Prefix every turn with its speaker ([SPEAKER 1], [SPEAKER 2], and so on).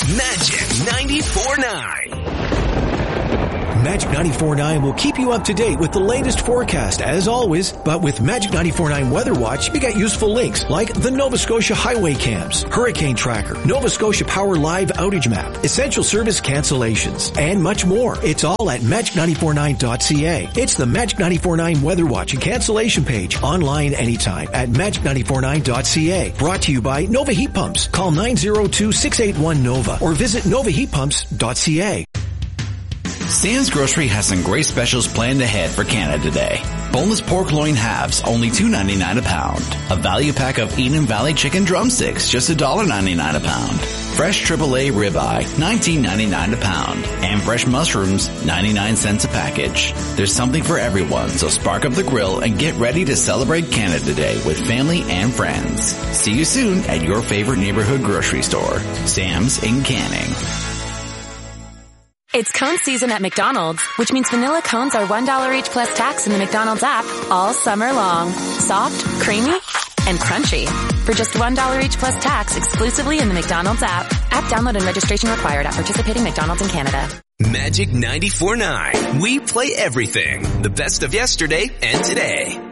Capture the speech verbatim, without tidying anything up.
[SPEAKER 1] Magic ninety-four point nine.
[SPEAKER 2] Magic ninety-four point nine will keep you up to date with the latest forecast as always, but with Magic ninety-four point nine Weather Watch, you get useful links like the Nova Scotia Highway Cams, Hurricane Tracker, Nova Scotia Power Live Outage Map, Essential Service Cancellations, and much more. It's all at magic ninety-four point nine dot c a. It's the Magic ninety-four point nine Weather Watch and cancellation page online anytime at magic ninety-four point nine dot c a. Brought to you by Nova Heat Pumps. Call nine zero two, six eight one, NOVA or visit nova heat pumps dot c a.
[SPEAKER 3] Sam's Grocery has some great specials planned ahead for Canada today. Boneless pork loin halves, only two ninety-nine a pound. A value pack of Eden Valley chicken drumsticks, just one dollar ninety-nine a pound. Fresh triple A ribeye, nineteen ninety-nine a pound. And fresh mushrooms, ninety-nine cents a package. There's something for everyone, so spark up the grill and get ready to celebrate Canada Day with family and friends. See you soon at your favorite neighborhood grocery store. Sam's in Canning.
[SPEAKER 4] It's cone season at McDonald's, which means vanilla cones are one dollar each plus tax in the McDonald's app all summer long. Soft, creamy, and crunchy. For just one dollar each plus tax exclusively in the McDonald's app. App download and registration required at participating McDonald's in Canada.
[SPEAKER 1] Magic ninety-four point nine. We play everything. The best of yesterday and today.